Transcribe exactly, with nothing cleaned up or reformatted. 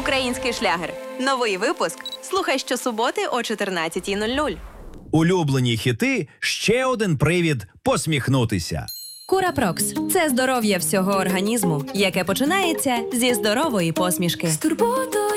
Український шлягер. Новий випуск. Слухай щосуботи о чотирнадцятій нуль нуль. Улюблені хіти – ще один привід посміхнутися. Курапрокс – це здоров'я всього організму, яке починається зі здорової посмішки. З турботою